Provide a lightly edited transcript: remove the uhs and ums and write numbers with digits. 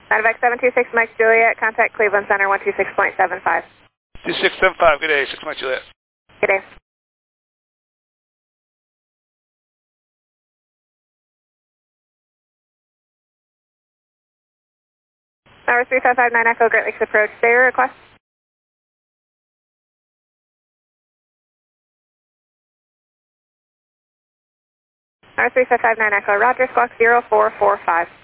Medevac 726 Mike Juliet, contact Cleveland Center 126.75. 2675, good day, 6 Mike Juliet. Good day. Tower 3559 Echo, Great Lakes Approach, data request. Tower 3559 Echo, Roger, squawk 0445.